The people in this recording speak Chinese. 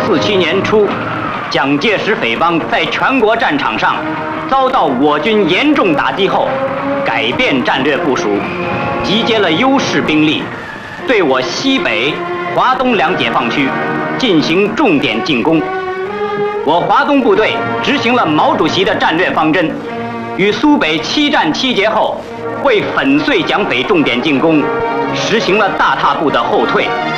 1947年初，蒋介石匪帮在全国战场上遭到我军严重打击后，改变战略部署，集结了优势兵力，对我西北、华东两解放区进行重点进攻。我华东部队执行了毛主席的战略方针，与苏北7战7捷后，为粉碎蒋匪重点进攻，实行了大踏步的后退。